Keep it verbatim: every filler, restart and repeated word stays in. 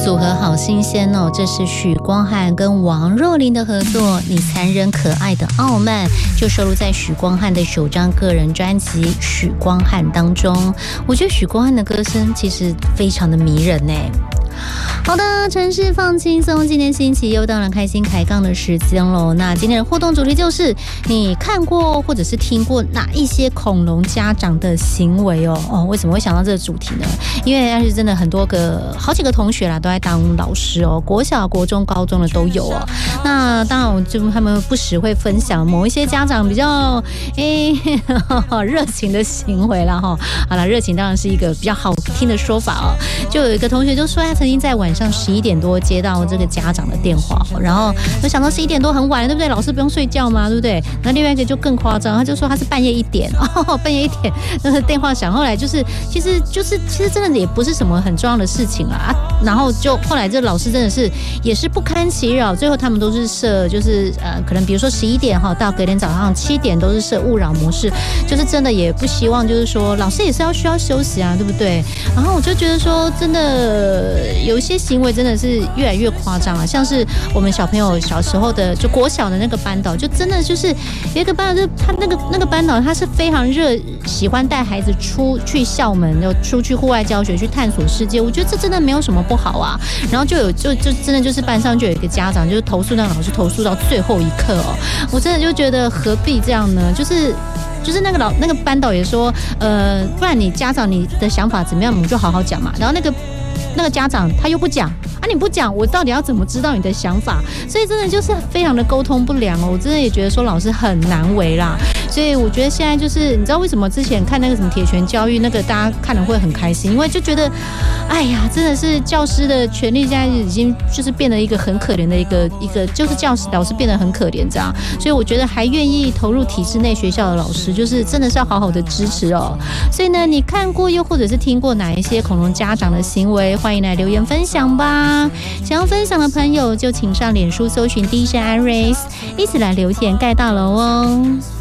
组合好新鲜哦，这是许光汉跟王若琳的合作，《你残忍可爱的傲慢》就收录在许光汉的首张个人专辑《许光汉》当中。我觉得许光汉的歌声其实非常的迷人呢。好的，城市放轻松，今天星期又到了开心开杠的时间喽。那今天的互动主题就是你看过或者是听过哪一些恐龙家长的行为哦？哦，为什么会想到这个主题呢？因为但是真的很多个好几个同学啦都在当老师哦，国小、国中、高中的都有哦。那当然，我就他们不时会分享某一些家长比较诶热情的行为啦哈。好了，热情当然是一个比较好听的说法哦。就有一个同学就说他曾经在晚上十一点多接到这个家长的电话，然后我想到十一点多很晚了，对不对？老师不用睡觉吗？对不对？那另外一个就更夸张，他就说他是半夜一点，哦，半夜一点，那个电话响，后来就是其实就是其实真的也不是什么很重要的事情啦啊。然后就后来这老师真的是也是不堪其扰，最后他们都是设就是呃可能比如说十一点哈到隔天早上七点都是设勿扰模式，就是真的也不希望就是说老师也是要需要休息啊，对不对？然后我就觉得说真的有一些行为真的是越来越夸张啊，像是我们小朋友小时候的就国小的那个班导，就真的就是有一个班导，就是他那个那个班导他是非常热喜欢带孩子出去校门，就出去户外教学去探索世界，我觉得这真的没有什么不好啊。然后就有就就真的就是班上就有一个家长就是投诉那个老师投诉到最后一刻哦，我真的就觉得何必这样呢？就是就是那个老那个班导也说，呃，不然你家长你的想法怎么样，我们就好好讲嘛。然后那个那个家长他又不讲啊，你不讲，我到底要怎么知道你的想法？所以真的就是非常的沟通不良哦。我真的也觉得说老师很难为啦。所以我觉得现在就是你知道为什么之前看那个什么铁拳教育那个大家看了会很开心，因为就觉得哎呀真的是教师的权利现在已经就是变得一个很可怜的一个一个就是教师老师变得很可怜这样。所以我觉得还愿意投入体制内学校的老师就是真的是要好好的支持哦。所以呢你看过又或者是听过哪一些恐龙家长的行为，欢迎来留言分享吧。想要分享的朋友就请上脸书搜寻第一声安 race 一起来留言盖大楼哦。